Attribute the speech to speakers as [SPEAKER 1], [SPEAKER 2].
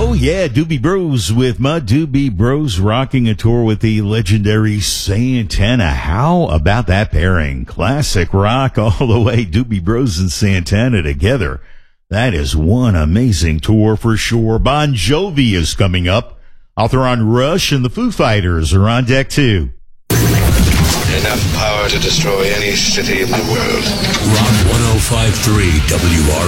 [SPEAKER 1] Oh yeah, Doobie Bros with my Doobie Bros rocking a tour with the legendary Santana. How about that pairing? Classic rock all the way, Doobie Bros and Santana together. That is one amazing tour for sure. Bon Jovi is coming up. Author on Rush and the Foo Fighters are on deck too.
[SPEAKER 2] Enough power to destroy any city in the world.
[SPEAKER 3] Rock 105.3 WR.